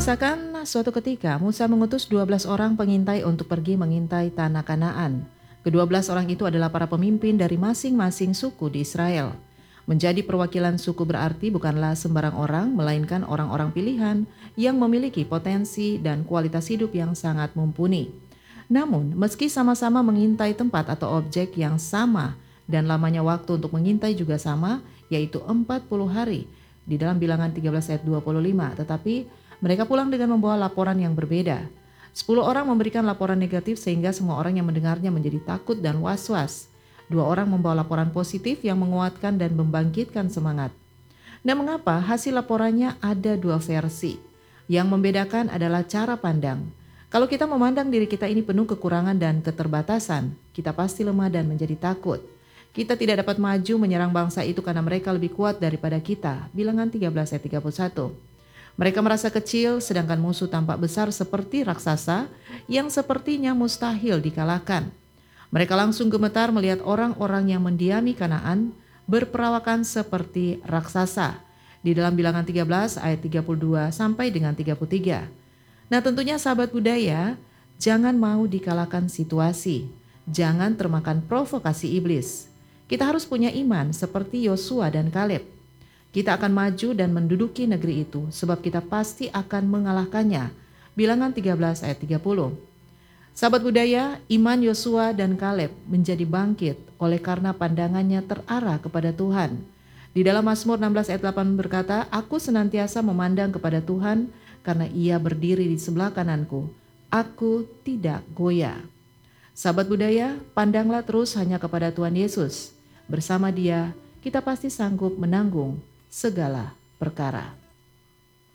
Dikisahkan suatu ketika Musa mengutus 12 orang pengintai untuk pergi mengintai tanah Kanaan. Ke-12 orang itu adalah para pemimpin dari masing-masing suku di Israel. Menjadi perwakilan suku berarti bukanlah sembarang orang, melainkan orang-orang pilihan yang memiliki potensi dan kualitas hidup yang sangat mumpuni. Namun, meski sama-sama mengintai tempat atau objek yang sama dan lamanya waktu untuk mengintai juga sama, yaitu 40 hari di dalam Bilangan 13 ayat 25, tetapi mereka pulang dengan membawa laporan yang berbeda. 10 orang memberikan laporan negatif sehingga semua orang yang mendengarnya menjadi takut dan was-was. 2 orang membawa laporan positif yang menguatkan dan membangkitkan semangat. Nah, mengapa hasil laporannya ada 2 versi? Yang membedakan adalah cara pandang. Kalau kita memandang diri kita ini penuh kekurangan dan keterbatasan, kita pasti lemah dan menjadi takut. Kita tidak dapat maju menyerang bangsa itu karena mereka lebih kuat daripada kita. Bilangan 13 ayat 31. Mereka merasa kecil sedangkan musuh tampak besar seperti raksasa yang sepertinya mustahil dikalahkan. Mereka langsung gemetar melihat orang-orang yang mendiami Kanaan berperawakan seperti raksasa. Di dalam Bilangan 13 ayat 32 sampai dengan 33. Nah, tentunya sahabat budaya, jangan mau dikalahkan situasi. Jangan termakan provokasi iblis. Kita harus punya iman seperti Yosua dan Kaleb. Kita akan maju dan menduduki negeri itu sebab kita pasti akan mengalahkannya. Bilangan 13 ayat 30. Sahabat budaya, iman Yosua dan Kaleb menjadi bangkit oleh karena pandangannya terarah kepada Tuhan. Di dalam Mazmur 16 ayat 8 berkata, "Aku senantiasa memandang kepada Tuhan karena Ia berdiri di sebelah kananku. Aku tidak goyah." Sahabat budaya, pandanglah terus hanya kepada Tuhan Yesus. Bersama Dia, kita pasti sanggup menanggung segala perkara.